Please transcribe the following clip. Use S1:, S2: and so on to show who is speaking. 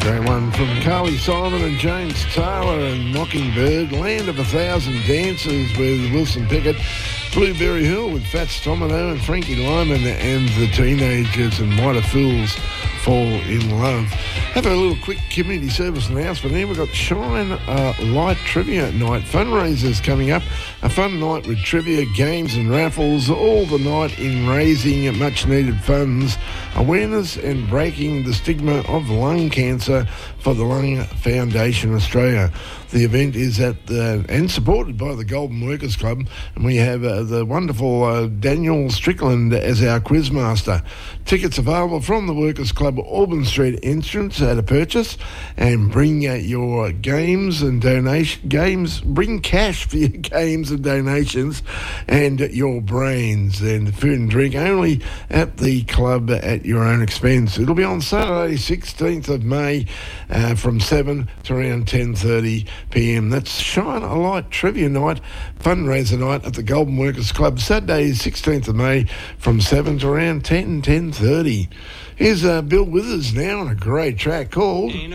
S1: Great one from Carly Simon and James Taylor and Mockingbird. Land of a Thousand Dances with Wilson Pickett. Blueberry Hill with Fats Domino and Frankie Lyman and the Teenagers and Why Do Fools Fall in Love. Have a little quick community service announcement here. We've got Shine Light Trivia Night. Fundraisers coming up. A fun night with trivia, games and raffles all the night in raising much needed funds, awareness and breaking the stigma of lung cancer for the Lung Foundation Australia. The event is and supported by the Golden Workers Club, and we have the wonderful Daniel Strickland as our quizmaster. Tickets available from the Workers Club Auburn Street entrance at a purchase, and bring your games and bring cash for your games and donations and your brains, and food and drink only at the club at your own expense. It'll be on Saturday 16th of May from 7 to around 10:30 p.m. That's Shine a Light Trivia Night, fundraiser night at the Golden Workers Club, Saturday 16th of May from 7 to around 10:30. Here's Bill Withers now on a great track called